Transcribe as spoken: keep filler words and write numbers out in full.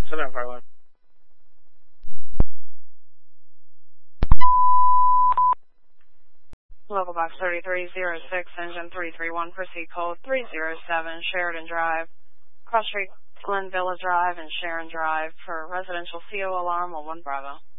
seven five one. Local box thirty-three oh six, engine three three one, proceed code three oh seven, Sheridan Drive, Cross Street, Glen Villa Drive, and Sharon Drive for residential C O alarm on one Bravo.